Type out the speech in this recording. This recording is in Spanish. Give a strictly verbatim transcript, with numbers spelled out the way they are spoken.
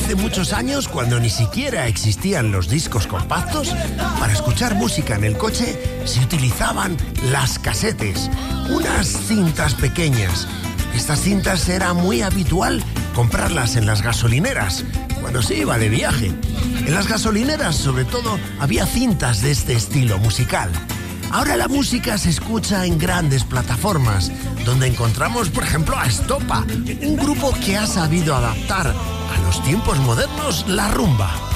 Hace muchos años, cuando ni siquiera existían los discos compactos, para escuchar música en el coche se utilizaban las casetes, unas cintas pequeñas. Estas cintas era muy habitual comprarlas en las gasolineras, cuando se iba de viaje. En las gasolineras, sobre todo, había cintas de este estilo musical. Ahora la música se escucha en grandes plataformas, donde encontramos, por ejemplo, a Estopa, un grupo que ha sabido adaptar a los tiempos modernos la rumba.